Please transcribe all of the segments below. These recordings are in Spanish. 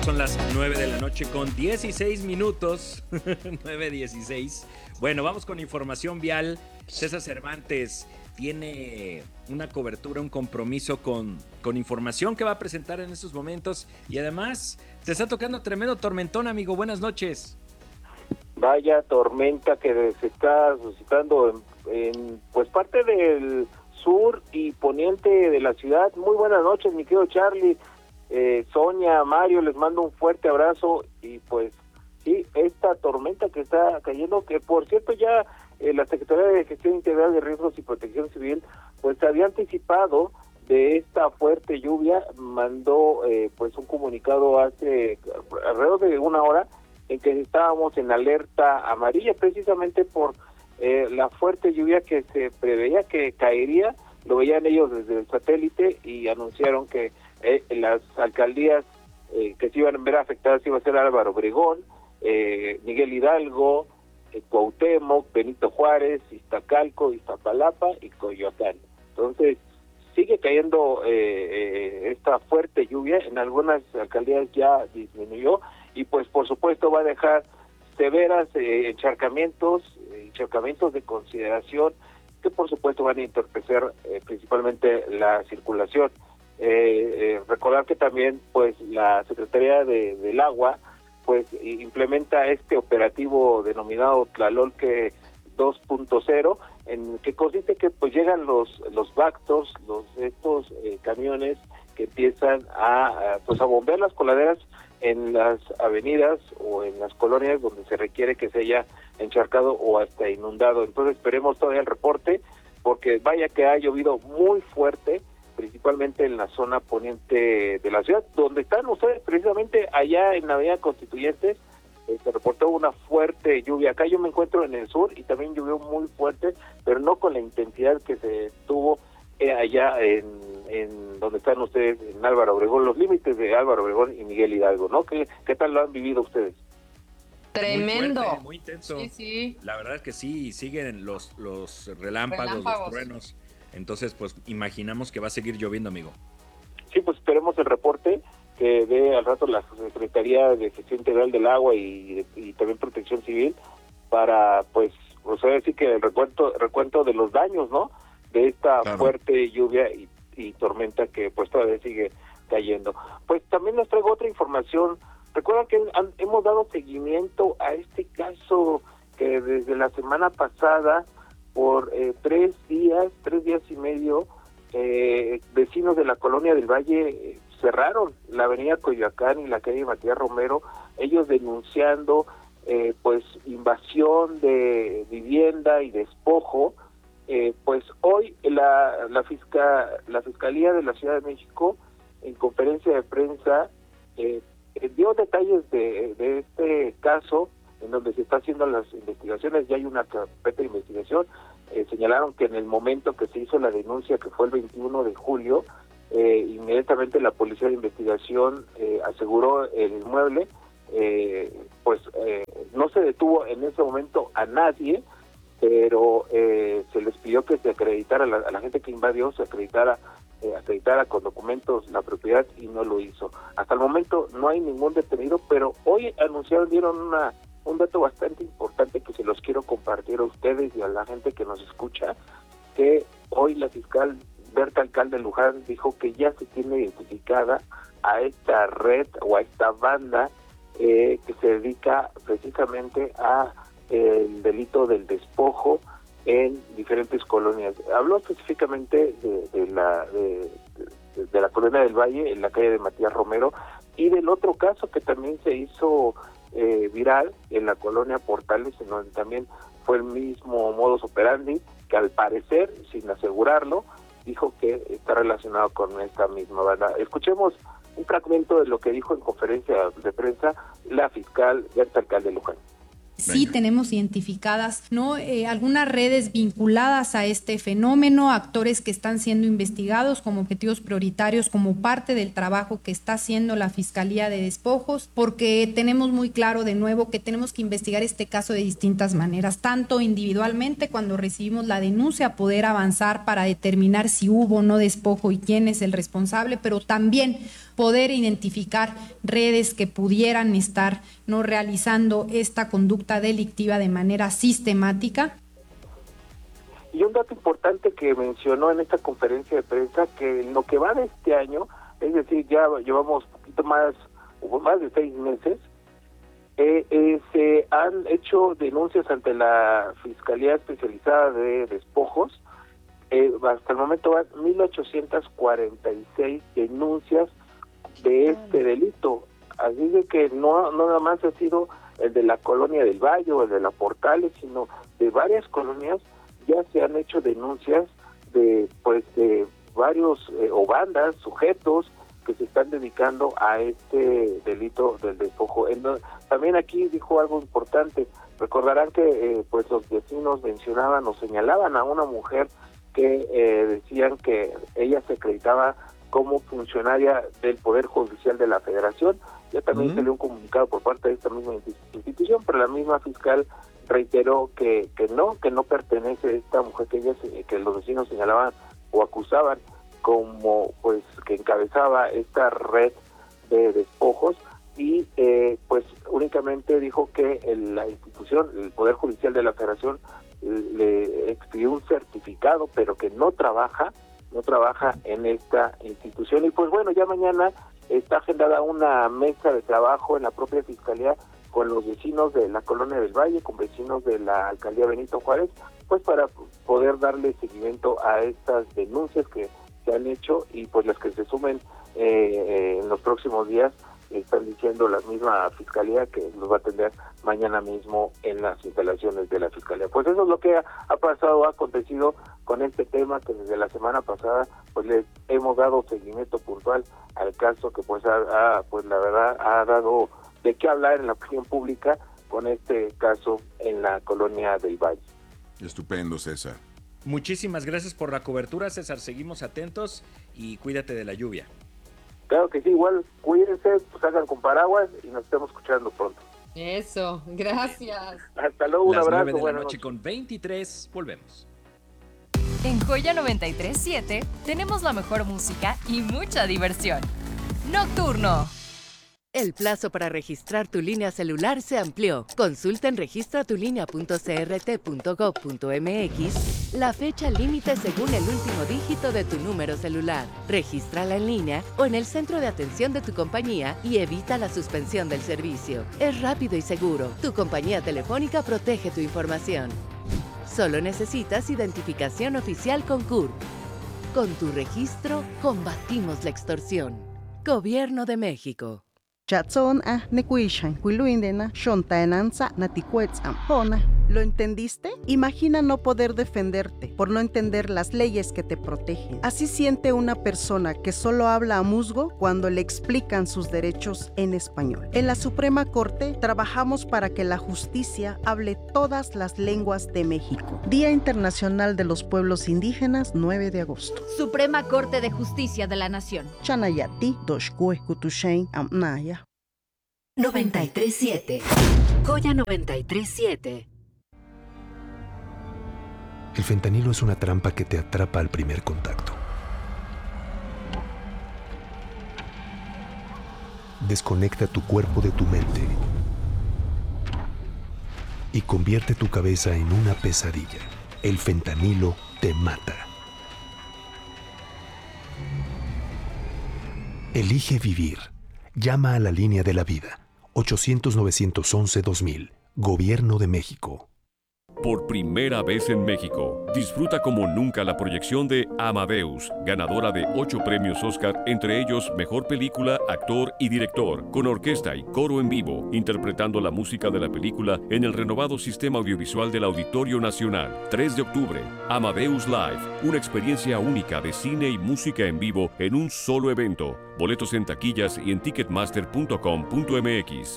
son las 9 de la noche con 16 minutos. 9:16. Bueno, vamos con información vial. César Cervantes tiene una cobertura, un compromiso con información que va a presentar en estos momentos. Y además, te está tocando tremendo tormentón, amigo. Buenas noches. Vaya tormenta que se está suscitando en pues parte del sur y poniente de la ciudad. Muy buenas noches, mi querido Charlie, Sonia, Mario, les mando un fuerte abrazo. Y pues sí, esta tormenta que está cayendo, que por cierto ya la Secretaría de Gestión Integral de Riesgos y Protección Civil pues había anticipado de esta fuerte lluvia, mandó pues un comunicado hace alrededor de una hora en que estábamos en alerta amarilla precisamente por la fuerte lluvia que se preveía que caería. Lo veían ellos desde el satélite y anunciaron que las alcaldías que se iban a ver afectadas iba a ser Álvaro Obregón, Miguel Hidalgo, Cuauhtémoc, Benito Juárez, Iztacalco, Iztapalapa y Coyoacán. Entonces sigue cayendo esta fuerte lluvia, en algunas alcaldías ya disminuyó y pues por supuesto va a dejar severas encharcamientos de consideración que por supuesto van a entorpecer principalmente la circulación. Recordar que también pues la Secretaría del Agua pues implementa este operativo denominado Tlalolque 2.0, en que consiste que pues llegan los Vactors, estos camiones que empiezan a bombear las coladeras en las avenidas o en las colonias donde se requiere que se haya encharcado o hasta inundado. Entonces esperemos todavía el reporte, porque vaya que ha llovido muy fuerte, principalmente en la zona poniente de la ciudad, donde están ustedes precisamente allá en la Avenida Constituyentes. Se reportó una fuerte lluvia. Acá yo me encuentro en el sur y también llovió muy fuerte, pero no con la intensidad que se tuvo allá en donde están ustedes, en Álvaro Obregón, los límites de Álvaro Obregón y Miguel Hidalgo, ¿no? ¿Qué tal lo han vivido ustedes? Tremendo. Muy fuerte, muy intenso. Sí. La verdad es que sí, siguen los relámpagos, los truenos. Entonces, pues imaginamos que va a seguir lloviendo, amigo. Sí, pues esperemos el reporte que dé al rato la Secretaría de Gestión Integral del Agua y también Protección Civil para, pues, decir que el recuento de los daños, ¿no? De esta fuerte lluvia y tormenta que pues todavía sigue cayendo. Pues también les traigo otra información. Recuerdan que hemos dado seguimiento a este caso que desde la semana pasada por 3 días y medio, vecinos de la Colonia del Valle cerraron la avenida Coyoacán y la calle Matías Romero, ellos denunciando pues invasión de vivienda y despojo. Pues hoy la Fiscalía de la Ciudad de México, en conferencia de prensa, dio detalles de este caso, en donde se está haciendo las investigaciones. Ya hay una carpeta de investigación. Señalaron que en el momento que se hizo la denuncia, que fue el 21 de julio, inmediatamente la Policía de Investigación aseguró el inmueble. No se detuvo en ese momento a nadie, pero se les pidió que se acreditara a la gente que invadió, se acreditara con documentos la propiedad, y no lo hizo. Hasta el momento no hay ningún detenido, pero hoy dieron un dato bastante importante que se los quiero compartir a ustedes y a la gente que nos escucha, que hoy la fiscal Berta Alcalde Luján dijo que ya se tiene identificada a esta red o a esta banda que se dedica precisamente a el delito del despojo en diferentes colonias. Habló específicamente de la Colonia del Valle, en la calle de Matías Romero, y del otro caso que también se hizo viral en la Colonia Portales, en donde también fue el mismo modus operandi, que al parecer, sin asegurarlo, dijo que está relacionado con esta misma banda. Escuchemos un fragmento de lo que dijo en conferencia de prensa la fiscal Berta Alcalde Luján. Sí tenemos identificadas, ¿no? Algunas redes vinculadas a este fenómeno, actores que están siendo investigados como objetivos prioritarios como parte del trabajo que está haciendo la Fiscalía de Despojos, porque tenemos muy claro de nuevo que tenemos que investigar este caso de distintas maneras, tanto individualmente cuando recibimos la denuncia, poder avanzar para determinar si hubo o no despojo y quién es el responsable, pero también poder identificar redes que pudieran estar no realizando esta conducta delictiva de manera sistemática. Y un dato importante que mencionó en esta conferencia de prensa, que en lo que va de este año, es decir, ya llevamos un poquito más de 6 meses, se han hecho denuncias ante la Fiscalía Especializada de Despojos. Hasta el momento van 1,846 denuncias de este delito. Así de que no nada más ha sido el de la Colonia del Valle o el de la Portales, sino de varias colonias ya se han hecho denuncias de varios o bandas, sujetos que se están dedicando a este delito del despojo. También aquí dijo algo importante. Recordarán que los vecinos mencionaban o señalaban a una mujer que decían que ella se acreditaba como funcionaria del Poder Judicial de la Federación. Ya también salió un comunicado por parte de esta misma institución, pero la misma fiscal reiteró que no pertenece esta mujer que los vecinos señalaban o acusaban como que encabezaba esta red de despojos, y únicamente dijo que la institución, el Poder Judicial de la Federación, le expidió un certificado, pero que no trabaja en esta institución. Y ya mañana está agendada una mesa de trabajo en la propia Fiscalía con los vecinos de la Colonia del Valle, con vecinos de la Alcaldía Benito Juárez, para poder darle seguimiento a estas denuncias que se han hecho, y las que se sumen en los próximos días. Están diciendo la misma Fiscalía que los va a atender mañana mismo en las instalaciones de la Fiscalía. Pues eso es lo que ha acontecido con este tema, que desde la semana pasada le hemos dado seguimiento puntual al caso, que la verdad ha dado de qué hablar en la opinión pública con este caso en la Colonia del Valle. Estupendo, César. Muchísimas gracias por la cobertura, César. Seguimos atentos y cuídate de la lluvia. Claro que sí, igual cuídense, salgan con paraguas y nos estamos escuchando pronto. Eso, gracias. Hasta luego, un abrazo. 9 de la noche con 23, volvemos. En Joya 93.7 tenemos la mejor música y mucha diversión. Nocturno. El plazo para registrar tu línea celular se amplió. Consulta en registratulinea.crt.gov.mx la fecha límite según el último dígito de tu número celular. Regístrala en línea o en el centro de atención de tu compañía y evita la suspensión del servicio. Es rápido y seguro. Tu compañía telefónica protege tu información. Solo necesitas identificación oficial con CURP. Con tu registro, combatimos la extorsión. Gobierno de México. Chatson nekuishan kuiluindena shontaenanza natikuetzam hona. ¿Lo entendiste? Imagina no poder defenderte por no entender las leyes que te protegen. Así siente una persona que solo habla a musgo cuando le explican sus derechos en español. En la Suprema Corte trabajamos para que la justicia hable todas las lenguas de México. Día Internacional de los Pueblos Indígenas, 9 de agosto. Suprema Corte de Justicia de la Nación. Chanayati doshkue kutushain amnaya. 93.7. Joya 93.7. El fentanilo es una trampa que te atrapa al primer contacto. Desconecta tu cuerpo de tu mente y convierte tu cabeza en una pesadilla. El fentanilo te mata. Elige vivir. Llama a la línea de la vida. 800-911-2000. Gobierno de México. Por primera vez en México, disfruta como nunca la proyección de Amadeus, ganadora de 8 premios Oscar, entre ellos Mejor Película, Actor y Director, con orquesta y coro en vivo, interpretando la música de la película en el renovado sistema audiovisual del Auditorio Nacional. 3 de octubre, Amadeus Live, una experiencia única de cine y música en vivo en un solo evento. Boletos en taquillas y en ticketmaster.com.mx.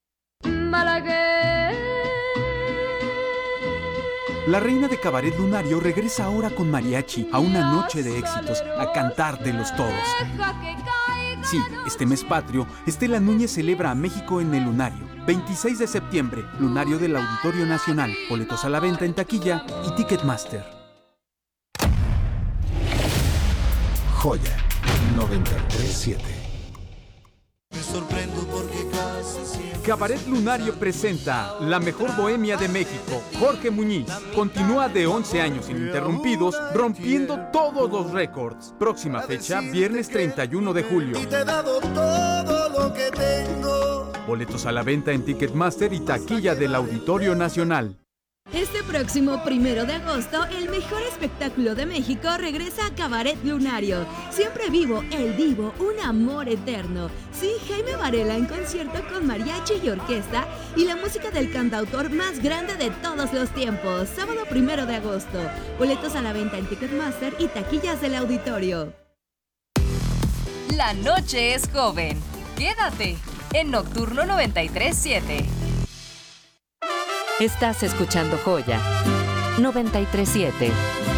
La reina de Cabaret Lunario regresa ahora con mariachi a una noche de éxitos, a cantártelos todos. Sí, este mes patrio, Estela Núñez celebra a México en el Lunario. 26 de septiembre, Lunario del Auditorio Nacional. Boletos a la venta en taquilla y Ticketmaster. Joya 93.7. Cabaret Lunario presenta La Mejor Bohemia de México. Jorge Muñiz continúa de 11 años ininterrumpidos, rompiendo todos los récords. Próxima fecha, viernes 31 de julio. Y te he dado todo lo que tengo. Boletos a la venta en Ticketmaster y taquilla del Auditorio Nacional. Este próximo 1 de agosto, el mejor espectáculo de México regresa a Cabaret Lunario. Siempre vivo, el divo, un amor eterno. Sí, Jaime Varela en concierto con mariachi y orquesta y la música del cantautor más grande de todos los tiempos. Sábado 1 de agosto. Boletos a la venta en Ticketmaster y taquillas del Auditorio. La noche es joven. Quédate en Nocturno 93.7. Estás escuchando Joya 93.7.